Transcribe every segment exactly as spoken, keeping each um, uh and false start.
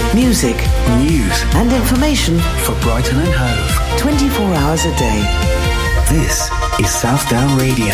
music, news and information for Brighton and Hove. twenty-four hours a day. This is Southdown Radio.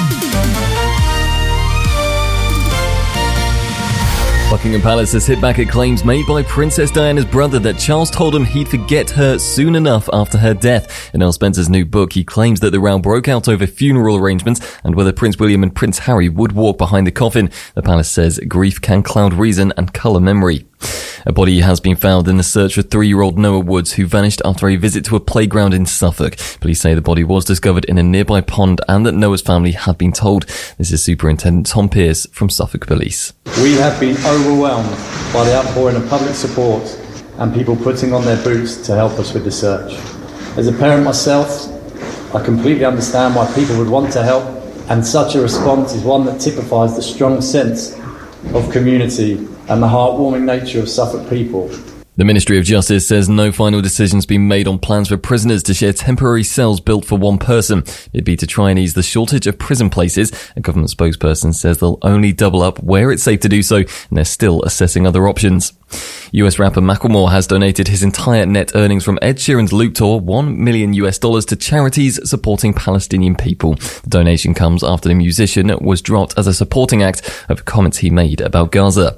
Buckingham Palace has hit back at claims made by Princess Diana's brother that Charles told him he'd forget her soon enough after her death. In Elle Spencer's new book, he claims that the row broke out over funeral arrangements and whether Prince William and Prince Harry would walk behind the coffin. The palace says grief can cloud reason and colour memory. A body has been found in the search for three-year-old Noah Woods, who vanished after a visit to a playground in Suffolk. Police say the body was discovered in a nearby pond and that Noah's family had been told. This is Superintendent Tom Pearce from Suffolk Police. We have been overwhelmed by the outpouring of public support and people putting on their boots to help us with the search. As a parent myself, I completely understand why people would want to help, and such a response is one that typifies the strong sense of community and the heartwarming nature of Suffolk people. The Ministry of Justice says no final decision's been made on plans for prisoners to share temporary cells built for one person. It'd be to try and ease the shortage of prison places. A government spokesperson says they'll only double up where it's safe to do so, and they're still assessing other options. U S rapper Macklemore has donated his entire net earnings from Ed Sheeran's Loop tour, one million U S dollars, to charities supporting Palestinian people. The donation comes after the musician was dropped as a supporting act over comments he made about Gaza.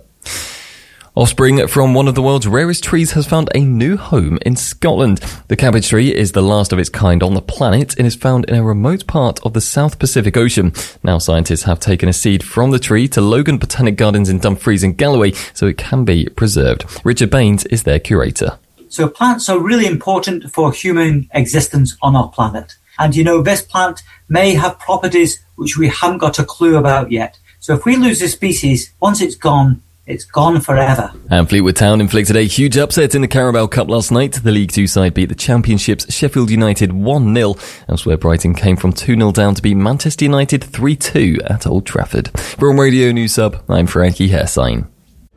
Offspring from one of the world's rarest trees has found a new home in Scotland. The cabbage tree is the last of its kind on the planet and is found in a remote part of the South Pacific Ocean. Now scientists have taken a seed from the tree to Logan Botanic Gardens in Dumfries and Galloway so it can be preserved. Richard Baines is their curator. So plants are really important for human existence on our planet. And you know, this plant may have properties which we haven't got a clue about yet. So if we lose a species, once it's gone, it's gone forever. And Fleetwood Town inflicted a huge upset in the Carabao Cup last night. The League Two side beat the Championship's Sheffield United one nil. Elsewhere, Brighton came from two nil down to beat Manchester United three two at Old Trafford. From Radio News Sub, I'm Frankie Hersign.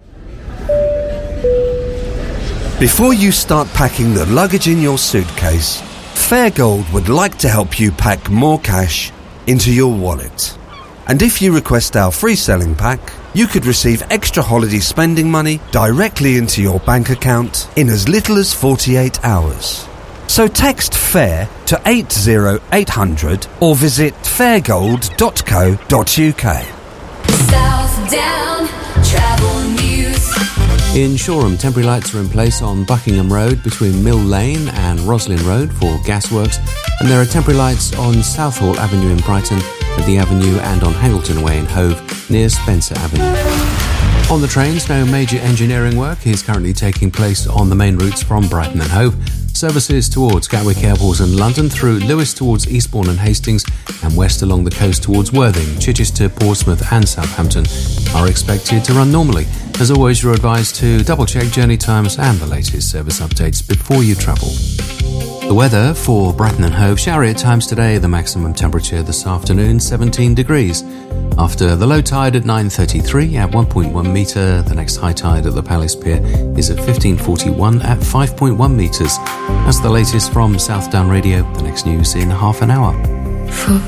Before you start packing the luggage in your suitcase, Fairgold would like to help you pack more cash into your wallet. And if you request our free selling pack, you could receive extra holiday spending money directly into your bank account in as little as forty-eight hours. So text FAIR to eight zero eight hundred or visit fairgold dot co dot uk. Southdown Travel News. In Shoreham, temporary lights are in place on Buckingham Road between Mill Lane and Roslyn Road for gasworks, and there are temporary lights on Southall Avenue in Brighton, at the Avenue and on Hangleton Way in Hove near Spencer Avenue. On the trains, no major engineering work is currently taking place on the main routes from Brighton and Hove. Services towards Gatwick Airport and London through Lewes towards Eastbourne and Hastings and west along the coast towards Worthing, Chichester, Portsmouth and Southampton are expected to run normally. As always, you're advised to double-check journey times and the latest service updates before you travel. The weather for Brighton and Hove: showery at times today, the maximum temperature this afternoon seventeen degrees. After the low tide at nine thirty-three at one point one metre, the next high tide at the Palace Pier is at fifteen forty-one at five point one metres. That's the latest from Southdown Radio. The next news in half an hour. For